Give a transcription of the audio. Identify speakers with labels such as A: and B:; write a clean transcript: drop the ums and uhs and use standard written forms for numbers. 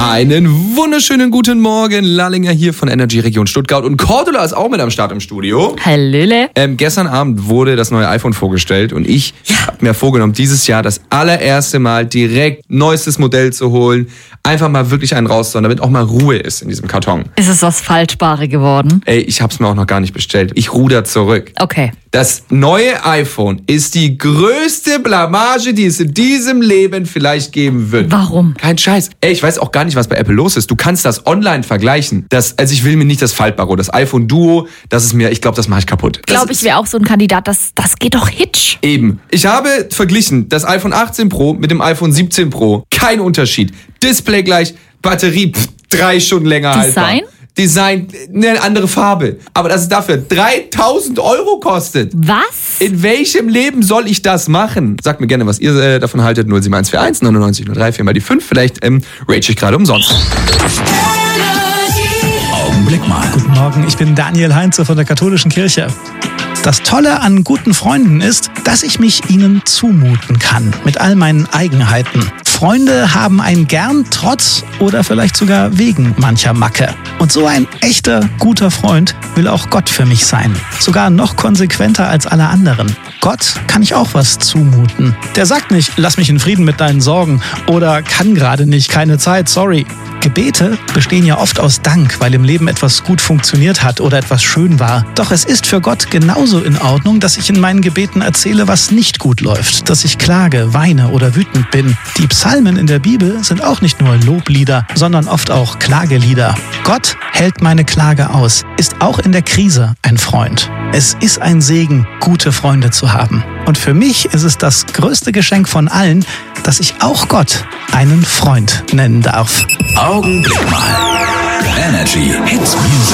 A: Einen wunderschönen guten Morgen, Lallinger hier von Energy Region Stuttgart und Cordula ist auch mit am Start im Studio.
B: Hallöle.
A: Gestern Abend wurde das neue iPhone vorgestellt und ich habe mir vorgenommen, dieses Jahr das allererste Mal direkt neuestes Modell zu holen. Einfach mal wirklich einen rauszuhauen, damit auch mal Ruhe ist in diesem Karton.
B: Ist es was Faltbare geworden?
A: Ey, ich hab's mir auch noch gar nicht bestellt. Ich ruder zurück.
B: Okay.
A: Das neue iPhone ist die größte Blamage, die es in diesem Leben vielleicht geben wird.
B: Warum?
A: Kein Scheiß. Ey, ich weiß auch gar nicht, was bei Apple los ist. Du kannst das online vergleichen. Also ich will mir nicht das Faltbare, das iPhone Duo, das ist mir, ich glaube, das mache ich kaputt.
B: Ich wäre auch so ein Kandidat, das geht doch hitsch.
A: Eben. Ich habe verglichen das iPhone 18 Pro mit dem iPhone 17 Pro. Kein Unterschied. Display gleich, Batterie 3 Stunden länger haltbar. Design, eine andere Farbe. Aber dass es dafür 3.000 € kostet.
B: Was?
A: In welchem Leben soll ich das machen? Sagt mir gerne, was ihr davon haltet. 07141 99 03 4 mal die 5. Vielleicht rate ich gerade umsonst.
C: Augenblick mal. Guten Morgen, ich bin Daniel Heinze von der Katholischen Kirche. Das Tolle an guten Freunden ist, dass ich mich ihnen zumuten kann, mit all meinen Eigenheiten. Freunde haben einen gern trotz oder vielleicht sogar wegen mancher Macke. Und so ein echter, guter Freund will auch Gott für mich sein. Sogar noch konsequenter als alle anderen. Gott kann ich auch was zumuten. Der sagt nicht, lass mich in Frieden mit deinen Sorgen oder kann gerade nicht, keine Zeit, sorry. Gebete bestehen ja oft aus Dank, weil im Leben etwas gut funktioniert hat oder etwas schön war. Doch es ist für Gott genauso in Ordnung, dass ich in meinen Gebeten erzähle, was nicht gut läuft, dass ich klage, weine oder wütend bin. Die Psalmen in der Bibel sind auch nicht nur Loblieder, sondern oft auch Klagelieder. Gott hält meine Klage aus, ist auch in der Krise ein Freund. Es ist ein Segen, gute Freunde zu haben. Und für mich ist es das größte Geschenk von allen, dass ich auch Gott einen Freund nennen darf.
D: Augenblick mal. Energy Hits Music.